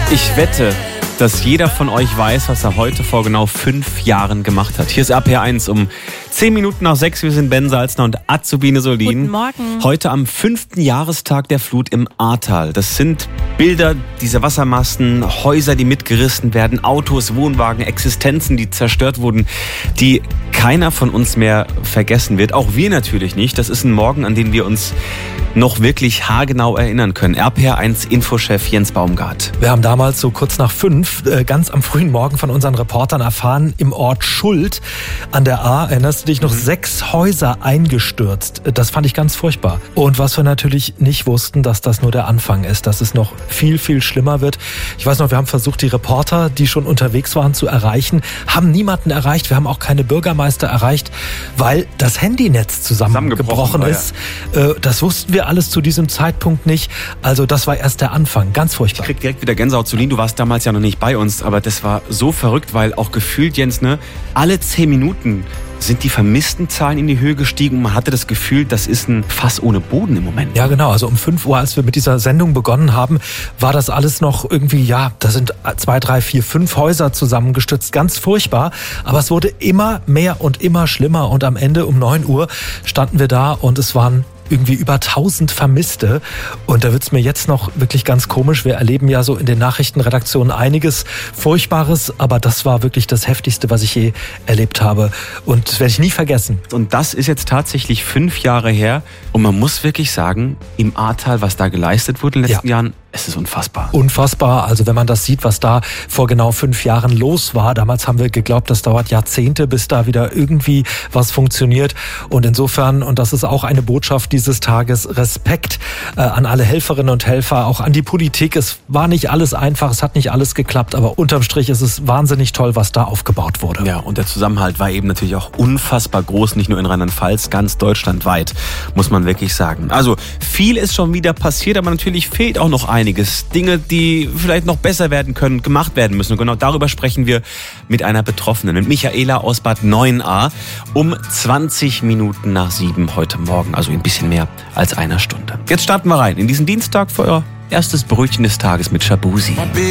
Ich wette, dass jeder von euch weiß, was er heute vor genau 5 Jahren gemacht hat. Hier ist RPR1 um 10 Minuten nach 6. Wir sind Ben Salzner und Azubine Solin. Guten Morgen. Heute am 5. Jahrestag der Flut im Ahrtal. Das sind Bilder dieser Wassermassen, Häuser, die mitgerissen werden, Autos, Wohnwagen, Existenzen, die zerstört wurden, die keiner von uns mehr vergessen wird. Auch wir natürlich nicht. Das ist ein Morgen, an den wir uns noch wirklich haargenau erinnern können. RPR1 Infochef Jens Baumgart. Wir haben damals so kurz nach 5, ganz am frühen Morgen von unseren Reportern erfahren, im Ort Schuld an der Ahr, erinnerst du dich noch, 6 Häuser eingestürzt. Das fand ich ganz furchtbar. Und was wir natürlich nicht wussten, dass das nur der Anfang ist, dass es noch viel, viel schlimmer wird. Ich weiß noch, wir haben versucht, die Reporter, die schon unterwegs waren, zu erreichen, haben niemanden erreicht. Wir haben auch keine Bürgermeister erreicht, weil das Handynetz zusammengebrochen ist. Ja. Das wussten wir alles zu diesem Zeitpunkt nicht. Also das war erst der Anfang. Ganz furchtbar. Ich krieg direkt wieder Gänsehaut. Solin, du warst damals ja noch nicht bei uns, aber das war so verrückt, weil auch gefühlt, Jens, alle 10 Minuten sind die vermissten Zahlen in die Höhe gestiegen. Man hatte das Gefühl, das ist ein Fass ohne Boden im Moment. Ja, genau. Also um 5 Uhr, als wir mit dieser Sendung begonnen haben, war das alles noch irgendwie, da sind 2, 3, 4, 5 Häuser zusammengestürzt. Ganz furchtbar. Aber es wurde immer mehr und immer schlimmer. Und am Ende um 9 Uhr standen wir da und es waren irgendwie über 1000 Vermisste. Und da wird's mir jetzt noch wirklich ganz komisch. Wir erleben ja so in den Nachrichtenredaktionen einiges Furchtbares, aber das war wirklich das Heftigste, was ich je erlebt habe. Und das werde ich nie vergessen. Und das ist jetzt tatsächlich 5 Jahre her. Und man muss wirklich sagen, im Ahrtal, was da geleistet wurde in den letzten Jahren, es ist unfassbar. Unfassbar. Also wenn man das sieht, was da vor genau 5 Jahren los war. Damals haben wir geglaubt, das dauert Jahrzehnte, bis da wieder irgendwie was funktioniert. Und insofern, und das ist auch eine Botschaft dieses Tages, Respekt an alle Helferinnen und Helfer, auch an die Politik. Es war nicht alles einfach, es hat nicht alles geklappt, aber unterm Strich ist es wahnsinnig toll, was da aufgebaut wurde. Ja, und der Zusammenhalt war eben natürlich auch unfassbar groß, nicht nur in Rheinland-Pfalz, ganz deutschlandweit, muss man wirklich sagen. Also viel ist schon wieder passiert, aber natürlich fehlt auch noch einiges. Dinge, die vielleicht noch besser werden können, gemacht werden müssen. Und genau darüber sprechen wir mit einer Betroffenen, mit Michaela aus Bad Neuenahr, um 20 Minuten nach 7 heute Morgen, also ein bisschen mehr als einer Stunde. Jetzt starten wir rein in diesen Dienstag für euer erstes Brötchen des Tages mit Shabusi.